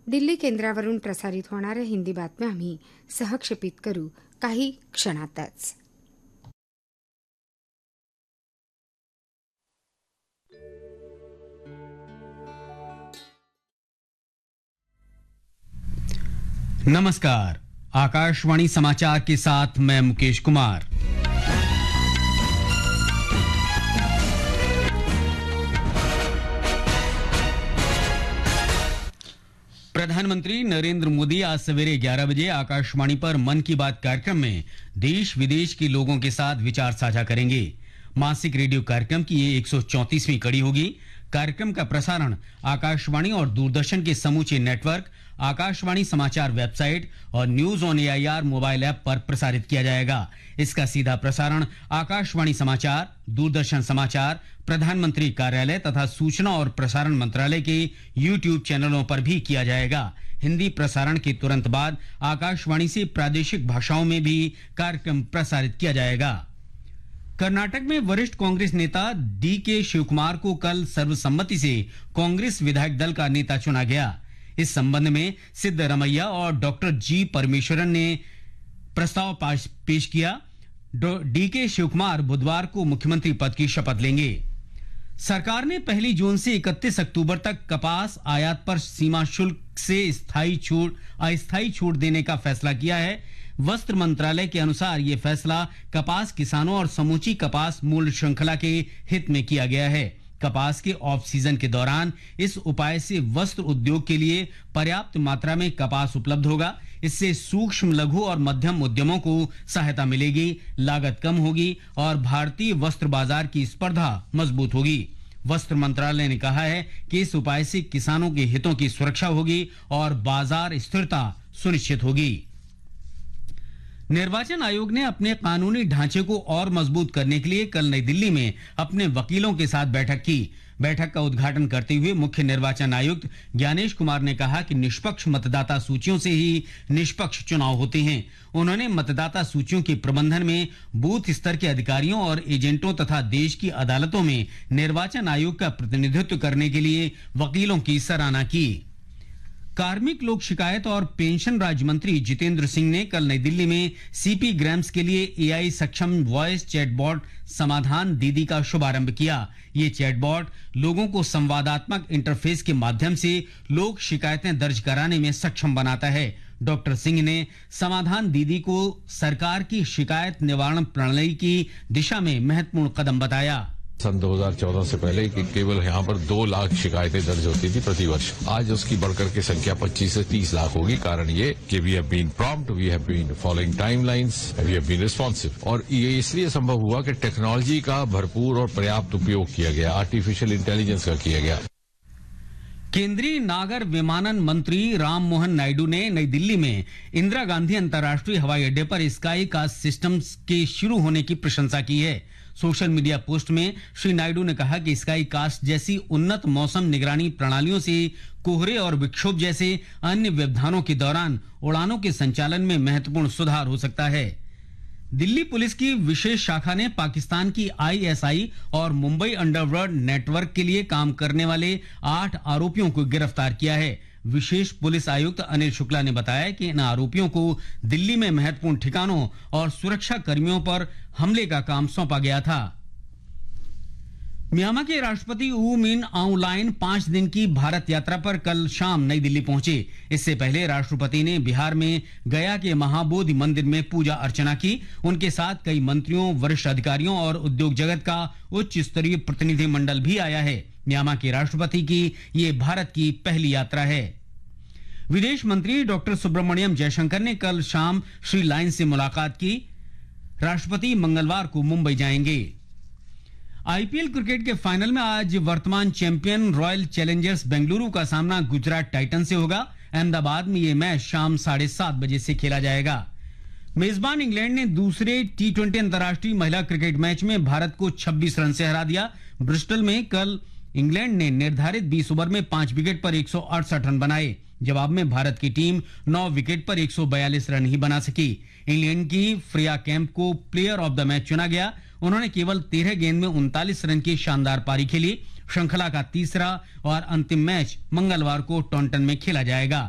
दिल्ली केंद्रावरून प्रसारित होणाऱ्या हिंदी बातम्या आम्ही सहक्षेपित करू काही क्षणातच. नमस्कार, आकाशवाणी समाचार के साथ मैं मुकेश कुमार. प्रधानमंत्री नरेंद्र मोदी आज सवेरे 11 बजे आकाशवाणी पर मन की बात कार्यक्रम में देश विदेश के लोगों के साथ विचार साझा करेंगे. मासिक रेडियो कार्यक्रम की ये 134वीं कड़ी होगी. कार्यक्रम का प्रसारण आकाशवाणी और दूरदर्शन के समूचे नेटवर्क, आकाशवाणी समाचार वेबसाइट और news on AIR mobile app पर प्रसारित किया जाएगा. इसका सीधा प्रसारण आकाशवाणी समाचार, दूरदर्शन समाचार, प्रधानमंत्री कार्यालय तथा सूचना और प्रसारण मंत्रालय के यूट्यूब चैनलों पर भी किया जाएगा. हिंदी प्रसारण के तुरंत बाद आकाशवाणी से प्रादेशिक भाषाओं में भी कार्यक्रम प्रसारित किया जाएगा. कर्नाटक में वरिष्ठ कांग्रेस नेता डीके शिवकुमार को कल सर्वसम्मति से कांग्रेस विधायक दल का नेता चुना गया. इस संबंध में सिद्धरमैया और डॉक्टर जी परमेश्वरन ने प्रस्ताव पेश किया. डीके शिवकुमार बुधवार को मुख्यमंत्री पद की शपथ लेंगे. सरकार ने 1 जून से 31 अक्टूबर तक कपास आयात पर सीमा शुल्क से अस्थायी छूट देने का फैसला किया है. वस्त्र मंत्रालय के अनुसार यह फैसला कपास किसानों और समूची कपास मूल्य श्रृंखला के हित में किया गया है. कपास के ऑफ सीजन के दौरान इस उपाय से वस्त्र उद्योग के लिए पर्याप्त मात्रा में कपास उपलब्ध होगा. इससे सूक्ष्म, लघु और मध्यम उद्यमों को सहायता मिलेगी, लागत कम होगी और भारतीय वस्त्र बाजार की स्पर्धा मजबूत होगी. वस्त्र मंत्रालय ने कहा है कि इस उपाय से किसानों के हितों की सुरक्षा होगी और बाजार स्थिरता सुनिश्चित होगी. निर्वाचन आयोग ने अपने कानूनी ढांचे को और मजबूत करने के लिए कल नई दिल्ली में अपने वकीलों के साथ बैठक की. बैठक का उद्घाटन करते हुए मुख्य निर्वाचन आयुक्त ज्ञानेश कुमार ने कहा कि निष्पक्ष मतदाता सूचियों से ही निष्पक्ष चुनाव होते हैं. उन्होंने मतदाता सूचियों के प्रबंधन में बूथ स्तर के अधिकारियों और एजेंटों तथा देश की अदालतों में निर्वाचन आयोग का प्रतिनिधित्व करने के लिए वकीलों की सराहना की. कार्मिक लोक शिकायत और पेंशन राज्य मंत्री जितेंद्र सिंह ने कल नई दिल्ली में सीपी ग्राम्स के लिए एआई सक्षम वॉइस चैटबॉट समाधान दीदी का शुभारंभ किया. ये चैटबॉट लोगों को संवादात्मक इंटरफेस के माध्यम से लोक शिकायतें दर्ज कराने में सक्षम बनाता है. डॉक्टर सिंह ने समाधान दीदी को सरकार की शिकायत निवारण प्रणाली की दिशा में महत्वपूर्ण कदम बताया. सन 2014 से पहले कि केवल यहाँ पर 2 लाख शिकायतें दर्ज होती थी प्रति वर्ष. आज उसकी बढ़कर के संख्या 25 से 30 लाख होगी. कारण ये कि we have been prompt, we have been following timelines, we have been responsive. और ये इसलिए संभव हुआ कि टेक्नोलॉजी का भरपूर और पर्याप्त उपयोग किया गया, आर्टिफिशियल इंटेलिजेंस का किया गया. केंद्रीय नागर विमानन मंत्री राम मोहन नायडू ने नई दिल्ली में इंदिरा गांधी अंतर्राष्ट्रीय हवाई अड्डे पर स्काई कास्ट सिस्टम्स के शुरू होने की प्रशंसा की है. सोशल मीडिया पोस्ट में श्री नायडू ने कहा कि स्काई कास्ट जैसी उन्नत मौसम निगरानी प्रणालियों से कोहरे और विक्षोभ जैसे अन्य व्यवधानों के दौरान उड़ानों के संचालन में महत्वपूर्ण सुधार हो सकता है. दिल्ली पुलिस की विशेष शाखा ने पाकिस्तान की आईएसआई और मुंबई अंडरवर्ल्ड नेटवर्क के लिए काम करने वाले 8 आरोपियों को गिरफ्तार किया है. विशेष पुलिस आयुक्त अनिल शुक्ला ने बताया कि इन आरोपियों को दिल्ली में महत्वपूर्ण ठिकानों और सुरक्षा कर्मियों पर हमले का काम सौंपा गया था. म्यांमार के राष्ट्रपति ऊ मिन आउं लाइन 5 दिन की भारत यात्रा पर कल शाम नई दिल्ली पहुंचे. इससे पहले राष्ट्रपति ने बिहार में गया के महाबोधि मंदिर में पूजा अर्चना की. उनके साथ कई मंत्रियों, वरिष्ठ अधिकारियों और उद्योग जगत का उच्च स्तरीय प्रतिनिधि मंडल भी आया है. म्यांमार के राष्ट्रपति की ये भारत की पहली यात्रा है. विदेश मंत्री डॉक्टर सुब्रमण्यम जयशंकर ने कल शाम श्री लाइन से मुलाकात की. राष्ट्रपति मंगलवार को मुंबई जाएंगे. आईपीएल क्रिकेट के फाइनल में आज वर्तमान चैंपियन रॉयल चैलेंजर्स बेंगलुरु का सामना गुजरात टाइटन से होगा. अहमदाबाद में यह मैच शाम 7:30 बजे से खेला जाएगा. मेजबान इंग्लैंड ने दूसरे T20 अंतर्राष्ट्रीय महिला क्रिकेट मैच में भारत को 26 रन से हरा दिया. ब्रिस्टल में कल इंग्लैंड ने निर्धारित 20 ओवर में 5 विकेट पर 168 रन बनाए. जवाब में भारत की टीम 9 विकेट पर 142 रन ही बना सकी. इंग्लैंड की फ्रिया कैंप को प्लेयर ऑफ द मैच चुना गया. उन्होंने केवल 13 गेंद में 39 रन की शानदार पारी खेली. श्रृंखला का तीसरा और अंतिम मैच मंगलवार को टॉन्टन में खेला जाएगा.